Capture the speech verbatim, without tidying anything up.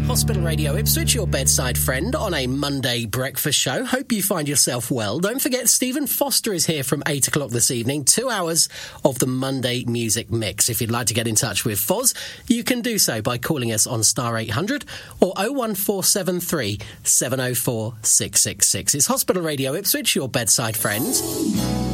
Hospital Radio Ipswich, your bedside friend on a Monday breakfast show. Hope you find yourself well. Don't forget, Stephen Foster is here from eight o'clock this evening. Two hours of the Monday music mix. If you'd like to get in touch with Foz, you can do so by calling us on star eight hundred or oh one four seven three, seven oh four, six six six. It's Hospital Radio Ipswich, your bedside friend.